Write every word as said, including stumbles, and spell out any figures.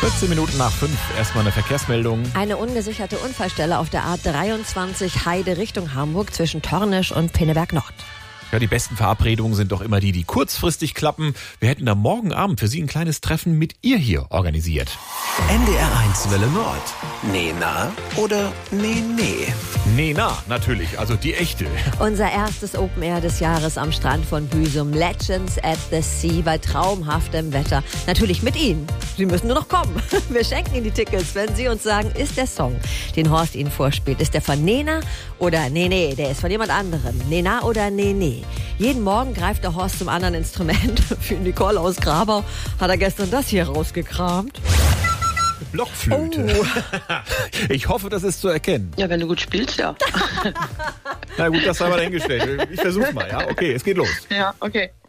vierzehn Minuten nach fünf, erstmal eine Verkehrsmeldung. Eine ungesicherte Unfallstelle auf der A dreiundzwanzig Heide Richtung Hamburg zwischen Tornisch und Pinneberg Nord. Ja, die besten Verabredungen sind doch immer die, die kurzfristig klappen. Wir hätten da morgen Abend für Sie ein kleines Treffen mit ihr hier organisiert. N D R eins Welle Nord. Nee, na oder nee, nee? Nee, na, natürlich, also die echte. Unser erstes Open Air des Jahres am Strand von Büsum. Legends at the Sea bei traumhaftem Wetter. Natürlich mit Ihnen. Sie müssen nur noch kommen. Wir schenken Ihnen die Tickets, wenn Sie uns sagen, ist der Song, den Horst Ihnen vorspielt, ist der von Nena oder nee, nee, der ist von jemand anderem. Nena oder nee, nee. Jeden Morgen greift der Horst zum anderen Instrument. Für Nicole aus Grabau hat er gestern das hier rausgekramt. Blockflöte. Oh. Ich hoffe, das ist zu erkennen. Ja, wenn du gut spielst, ja. Na gut, das sei mal dahingestellt. Ich versuch's mal, ja? Okay, es geht los. Ja, okay.